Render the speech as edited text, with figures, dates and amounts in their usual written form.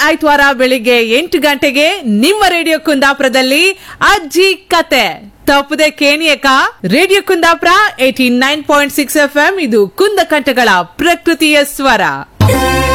ಆಯ್ತವಾರ ಬೆಳಿಗ್ಗೆ 8 ಗಂಟೆಗೆ ನಿಮ್ಮ ರೇಡಿಯೋ ಕುಂದಾಪುರದಲ್ಲಿ ಅಜ್ಜಿ ಕತೆ ತಪ್ಪದೆ ಕೇಣಿಯಕ. ರೇಡಿಯೋ ಕುಂದಾಪುರ 89.6 FM ಇದು ಕುಂದಕಂಠಗಳ ಪ್ರಕೃತಿಯ ಸ್ವರ.